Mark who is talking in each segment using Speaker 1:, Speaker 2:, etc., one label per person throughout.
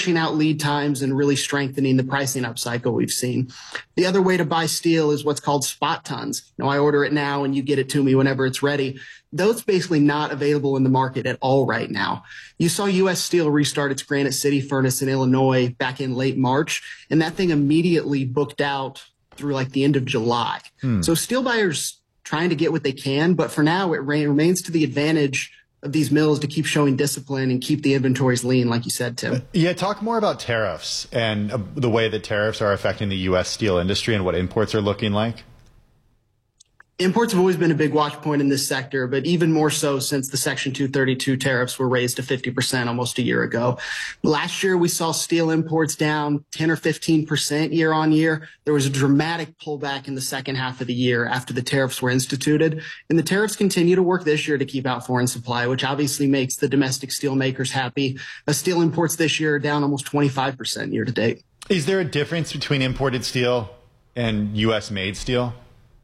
Speaker 1: pushing out lead times and really strengthening the pricing upcycle we've seen. The other way to buy steel is what's called spot tons. I order it now and you get it to me whenever it's ready. Those basically not available in the market at all right now. You saw U.S. Steel restart its Granite City furnace in Illinois back in late March, and that thing immediately booked out through like the end of July. So steel buyers trying to get what they can, but for now it remains to the advantage of these mills to keep showing discipline and keep the inventories lean, like you said, Tim.
Speaker 2: Yeah, talk more about tariffs and the way that tariffs are affecting the U.S. steel industry and what imports are looking like.
Speaker 1: Imports have always been a big watch point in this sector, but even more so since the Section 232 tariffs were raised to 50% almost a year ago. Last year, we saw steel imports down 10 or 15% year on year. There was a dramatic pullback in the second half of the year after the tariffs were instituted. And the tariffs continue to work this year to keep out foreign supply, which obviously makes the domestic steel makers happy. Steel imports this year are down almost 25% year to date.
Speaker 2: Is there a difference between imported steel and U.S. made steel?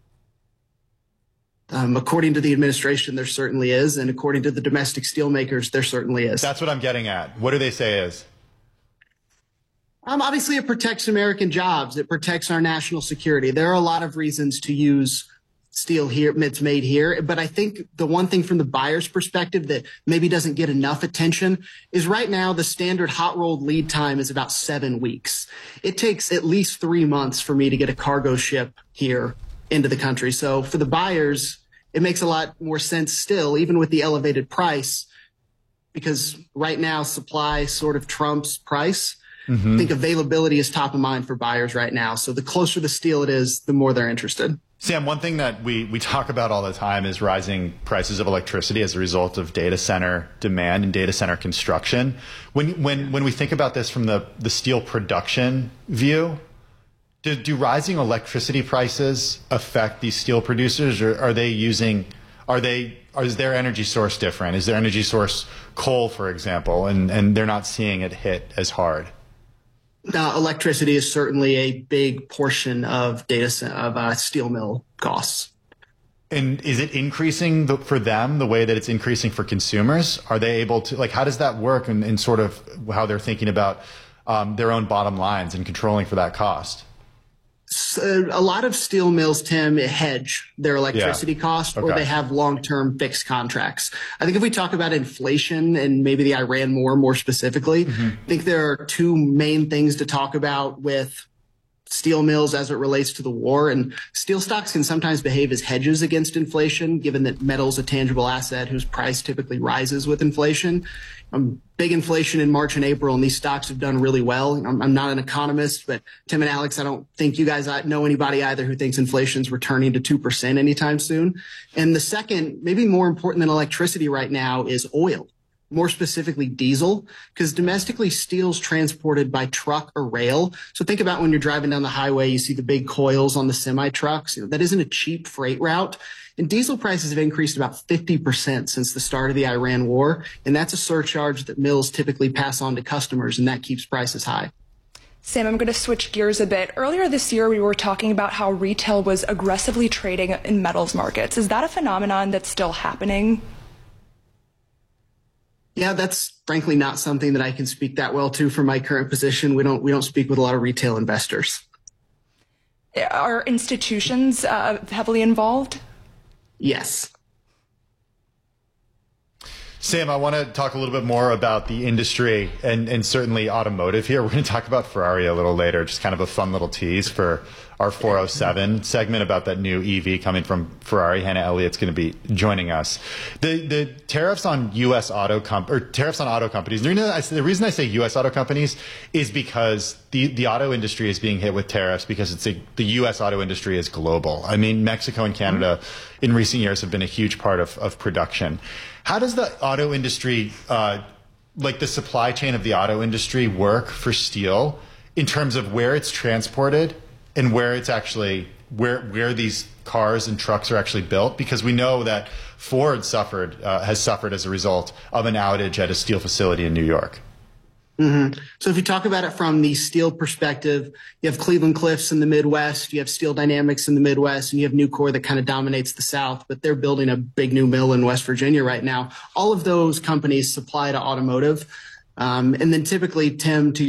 Speaker 1: According to the administration, there certainly is. And according to the domestic steelmakers, there certainly is.
Speaker 2: That's what I'm getting at. What do they say is?
Speaker 1: Obviously, it protects American jobs. It protects our national security. There are a lot of reasons to use steel here, it's made here. But I think the one thing from the buyer's perspective that maybe doesn't get enough attention is right now the standard hot rolled lead time is about 7 weeks. It takes at least 3 months for me to get a cargo ship here into the country. So for the buyers, it makes a lot more sense still, even with the elevated price, because right now supply sort of trumps price. I think availability is top of mind for buyers right now. So the closer the steel it is, the more they're interested.
Speaker 2: Sam, one thing that we talk about all the time is rising prices of electricity as a result of data center demand and data center construction. When we think about this from the steel production view, do rising electricity prices affect these steel producers, or is their energy source different? Is their energy source coal, for example, and they're not seeing it hit as hard?
Speaker 1: Electricity is certainly a big portion of steel mill costs.
Speaker 2: And is it increasing for them the way that it's increasing for consumers? Are they able to, how does that work in sort of how they're thinking about their own bottom lines and controlling for that cost?
Speaker 1: A lot of steel mills, Tim, hedge their electricity cost, or they have long-term fixed contracts. I think if we talk about inflation and maybe the Iran war more specifically, I think there are two main things to talk about with steel mills as it relates to the war. And steel stocks can sometimes behave as hedges against inflation, given that metal is a tangible asset whose price typically rises with inflation. Big inflation in March and April, and these stocks have done really well. I'm not an economist, but Tim and Alex, I don't think you guys know anybody either who thinks inflation's returning to 2% anytime soon. And the second, maybe more important than electricity right now, is oil. More specifically diesel, because domestically steel's transported by truck or rail. So think about when you're driving down the highway, you see the big coils on the semi trucks. That isn't a cheap freight route. And diesel prices have increased about 50% since the start of the Iran war. And that's a surcharge that mills typically pass on to customers, and that keeps prices high.
Speaker 3: Sam, I'm going to switch gears a bit. Earlier this year, we were talking about how retail was aggressively trading in metals markets. Is that a phenomenon that's still happening?
Speaker 1: Yeah, that's frankly not something that I can speak that well to from my current position. We don't speak with a lot of retail investors.
Speaker 3: Are institutions heavily involved?
Speaker 1: Yes.
Speaker 2: Sam, I want to talk a little bit more about the industry and certainly automotive here. We're going to talk about Ferrari a little later, just kind of a fun little tease for our 407 segment about that new EV coming from Ferrari. Hannah Elliott's going to be joining us. The tariffs on U.S. tariffs on auto companies. The reason I say U.S. auto companies is because the auto industry is being hit with tariffs because the U.S. auto industry is global. I mean, Mexico and Canada in recent years have been a huge part of production. How does the auto industry, the supply chain of the auto industry, work for steel in terms of where it's transported and where it's actually where these cars and trucks are actually built? Because we know that Ford has suffered as a result of an outage at a steel facility in New York.
Speaker 1: So if you talk about it from the steel perspective, you have Cleveland Cliffs in the Midwest, you have Steel Dynamics in the Midwest, and you have Nucor that kind of dominates the South, but they're building a big new mill in West Virginia right now. All of those companies supply to automotive. And then typically, Tim, to